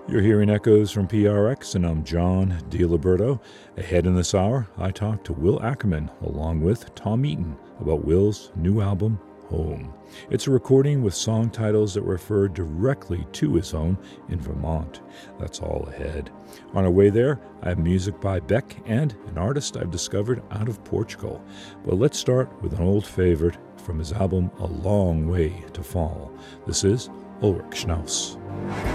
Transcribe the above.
You're hearing echoes from PRX, and I'm John DiLiberto. Ahead in this hour, I talk to Will Ackerman along with Tom Eaton about Will's new album, Home. It's a recording with song titles that refer directly to his home in Vermont. That's all ahead. On our way there, I have music by Beck and an artist I've discovered out of Portugal. But let's start with an old favorite from his album A Long Way to Fall. This is Ulrich Schnauz.